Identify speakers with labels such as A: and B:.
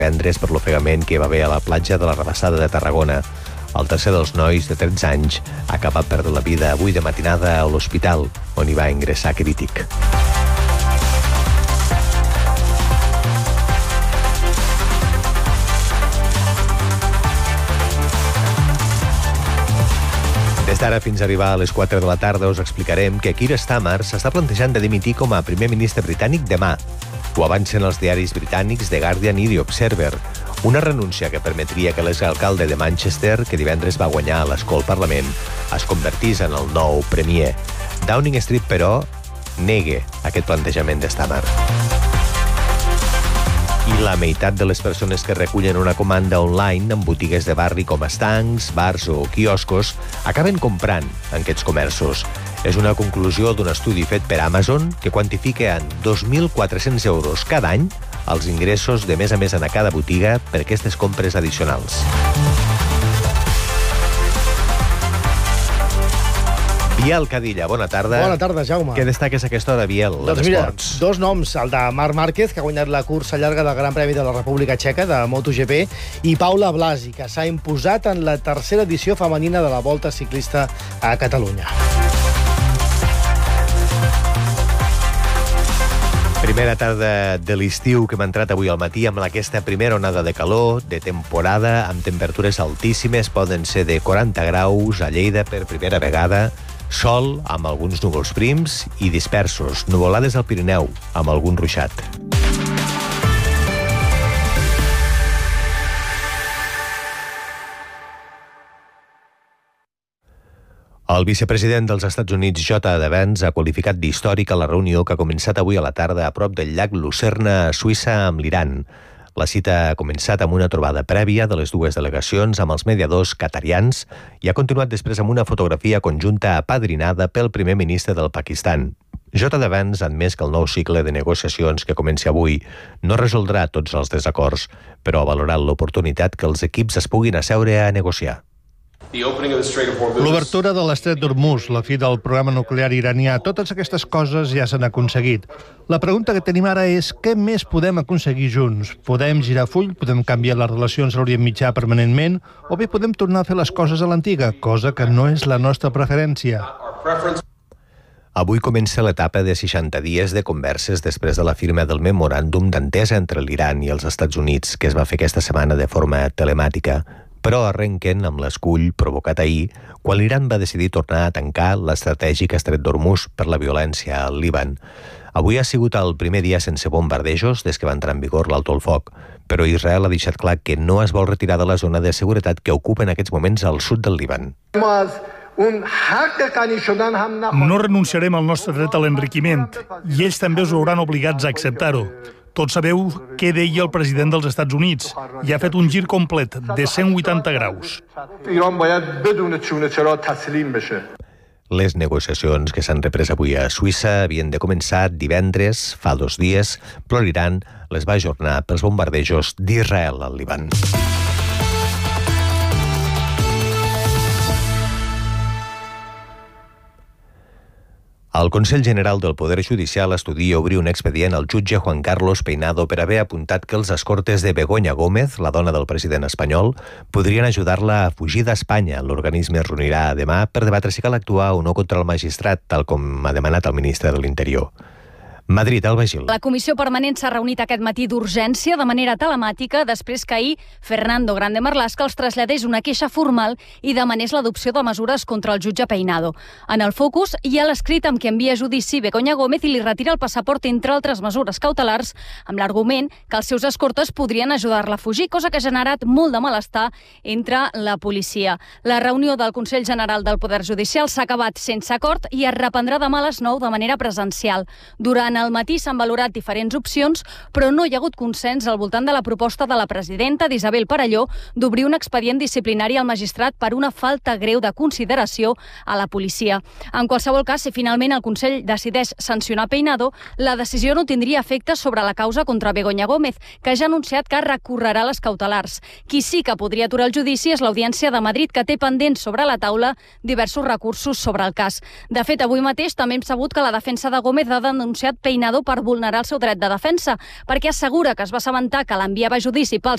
A: divendres per l'ofegament que hi va haver a la platja de la Rabassada de Tarragona. El tercer dels nois, de 13 anys, ha acabat perdent la vida avui de matinada a l'hospital, on hi va ingressar crític. Des d'ara fins a arribar a les 4 de la tarda us explicarem que Keir Starmer s'està plantejant de dimitir com a primer ministre britànic demà. Ho avancen els diaris britànics The Guardian i The Observer. Una renúncia que permetria que l'exalcalde de Manchester, que divendres va guanyar l'escó al Parlament, es convertís en el nou premier. Downing Street, però, nega aquest plantejament de Starmer. I la meitat de les persones que recullen una comanda online en botigues de barri com estancs, bars o quioscos acaben comprant en aquests comerços. És una conclusió d'un estudi fet per Amazon que quantifica en 2.400 euros cada any els ingressos de mes a mes en cada botiga per aquestes compres addicionals. Biel Cadilla, bona tarda.
B: Bona tarda, Jaume.
A: Què destaques a aquesta hora, Biel,
B: doncs mira, dos noms, el de Marc Márquez, que ha guanyat la cursa llarga del Gran Premi de la República Txeca, de MotoGP, i Paula Blasi, que s'ha imposat en la tercera edició femenina de la Volta Ciclista a Catalunya.
A: Primera tarda de l'estiu que hem entrat avui al matí amb aquesta primera onada de calor de temporada, amb temperatures altíssimes, poden ser de 40 graus a Lleida per primera vegada, sol amb alguns núvols prims i dispersos, nuvolades al Pirineu amb algun ruixat. El vicepresident dels Estats Units, J.D. Vance, ha qualificat d'històrica la reunió que ha començat avui a la tarda a prop del llac Lucerna, a Suïssa, amb l'Iran. La cita ha començat amb una trobada prèvia de les dues delegacions amb els mediadors qatarians i ha continuat després amb una fotografia conjunta apadrinada pel primer ministre del Pakistan. J.D. Vance ha admès que el nou cicle de negociacions que comença avui no resoldrà tots els desacords, però ha valorat l'oportunitat que els equips es puguin asseure a negociar.
C: L'obertura de l'estret d'Hormuz, la fi del programa nuclear iranià, totes aquestes coses ja s'han aconseguit. La pregunta que tenim ara és què més podem aconseguir junts? Podem girar full, podem canviar les relacions a l'Orient Mitjà permanentment, o bé podem tornar a fer les coses a l'antiga, cosa que no és la nostra preferència.
A: Avui comença l'etapa de 60 dies de converses després de la firma del memoràndum d'entesa entre l'Iran i els Estats Units, que es va fer aquesta setmana de forma telemàtica. Però arrenquen amb l'escull provocat ahir quan l'Iran va decidir tornar a tancar l'estratègic estret d'Hormuz per la violència al Líban. Avui ha sigut el primer dia sense bombardejos des que va entrar en vigor l'alto el foc, però Israel ha deixat clar que no es vol retirar de la zona de seguretat que ocupa en aquests moments al sud del Líban.
D: No renunciarem al nostre dret a l'enriquiment i ells també us hauran obligats a acceptar-ho. Tots sabeu què deia el president dels Estats Units i ha fet un gir complet de 180 graus.
A: Les negociacions que s'han reprès avui a Suïssa havien de començar divendres, fa 2 dies, però l'Iran les va ajornar pels bombardejos d'Israel al Líban. El Consell General del Poder Judicial estudia obrir un expedient al jutge Juan Carlos Peinado per haver apuntat que els escortes de Begoña Gómez, la dona del president espanyol, podrien ajudar-la a fugir d'Espanya. L'organisme es reunirà demà per debatre si cal actuar o no contra el magistrat, tal com ha demanat el ministre de l'Interior. Madrid, Alba Gil.
E: La comissió permanent s'ha reunit aquest matí d'urgència de manera telemàtica després que ahir Fernando Grande Marlaska els traslladés una queixa formal i demanés l'adopció de mesures contra el jutge Peinado. En el focus hi ha l'escrit amb què envia a judici Begoña Gómez i li retira el passaport, entre altres mesures cautelars, amb l'argument que els seus escortes podrien ajudar-la a fugir, cosa que ha generat molt de malestar entre la policia. La reunió del Consell General del Poder Judicial s'ha acabat sense acord i es reprendrà demà a les 9 de manera presencial. Durant al matí s'han valorat diferents opcions, però no hi ha hagut consens al voltant de la proposta de la presidenta d'Isabel Parelló d'obrir un expedient disciplinari al magistrat per una falta greu de consideració a la policia. En qualsevol cas, si finalment el Consell decideix sancionar Peinado, la decisió no tindria efecte sobre la causa contra Begoña Gómez, que ja ha anunciat que recorrerà les cautelars. Qui sí que podria aturar el judici és l'Audiència de Madrid, que té pendents sobre la taula diversos recursos sobre el cas. De fet, avui mateix també hem sabut que la defensa de Gómez ha denunciat Peinado per vulnerar el seu dret de defensa, perquè assegura que es va assabentar que l'enviava a judici pels